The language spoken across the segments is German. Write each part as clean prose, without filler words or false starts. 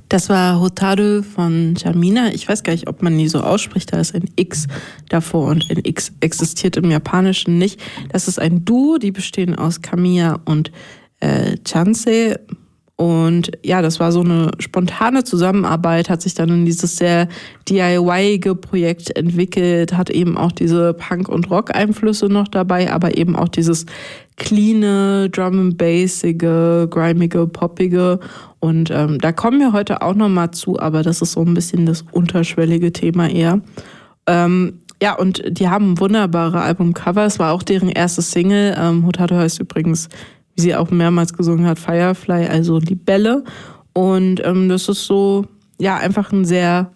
Das war Hotaru von Jamina. Ich weiß gar nicht, ob man die so ausspricht. Da ist ein X davor und ein X existiert im Japanischen nicht. Das ist ein Duo, die bestehen aus Kamiya und Chansei. Und ja, das war so eine spontane Zusammenarbeit, hat sich dann in dieses sehr DIY-ige Projekt entwickelt, hat eben auch diese Punk- und Rock-Einflüsse noch dabei, aber eben auch dieses cleane, Drum-and-Bassige, grimige, poppige. Und da kommen wir heute auch nochmal zu, aber das ist so ein bisschen das unterschwellige Thema eher. Ja, und die haben wunderbare Albumcover. Es war auch deren erstes Single. Hotaru heißt übrigens, wie sie auch mehrmals gesungen hat, Firefly, also Libelle. Und das ist so, ja, einfach ein sehr,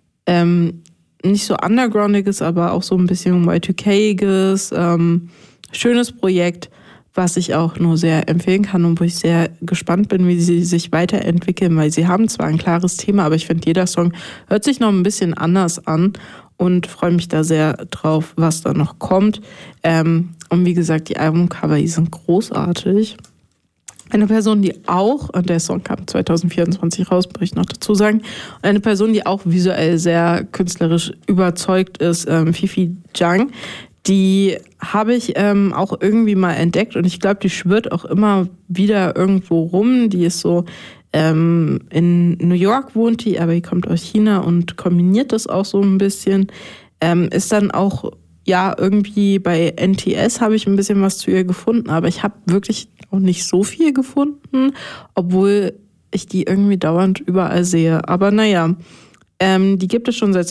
nicht so undergroundiges, aber auch so ein bisschen Y2K-iges, schönes Projekt, was ich auch nur sehr empfehlen kann und wo ich sehr gespannt bin, wie sie sich weiterentwickeln, weil sie haben zwar ein klares Thema, aber ich finde, jeder Song hört sich noch ein bisschen anders an und freue mich da sehr drauf, was da noch kommt. Und wie gesagt, die Albumcover, die sind großartig. Eine Person, die auch, und der Song kam 2024 raus, möchte ich noch dazu sagen, eine Person, die auch visuell sehr künstlerisch überzeugt ist, Fifi Zhang. Die habe ich auch irgendwie mal entdeckt und ich glaube, die schwirrt auch immer wieder irgendwo rum. Die ist so, in New York wohnt die, aber die kommt aus China und kombiniert das auch so ein bisschen. Ist dann auch, ja, irgendwie bei NTS habe ich ein bisschen was zu ihr gefunden, aber ich habe wirklich auch nicht so viel gefunden, obwohl ich die irgendwie dauernd überall sehe. Aber naja, die gibt es schon seit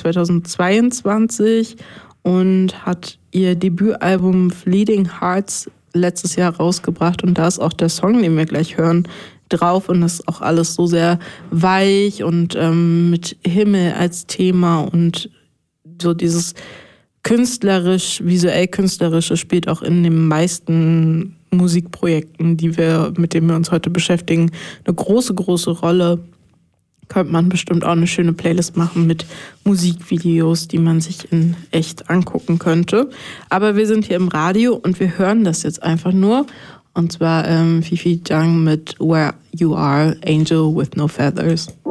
2022 und hat ihr Debütalbum Fleeting Hearts letztes Jahr rausgebracht und da ist auch der Song, den wir gleich hören, drauf und das ist auch alles so sehr weich und mit Himmel als Thema und so dieses visuell künstlerische spielt auch in den meisten Musikprojekten, mit denen wir uns heute beschäftigen, eine große, große Rolle. Könnte man bestimmt auch eine schöne Playlist machen mit Musikvideos, die man sich in echt angucken könnte. Aber wir sind hier im Radio und wir hören das jetzt einfach nur. Und zwar Fifi Zhang mit Where You Are, Angel with No Feathers.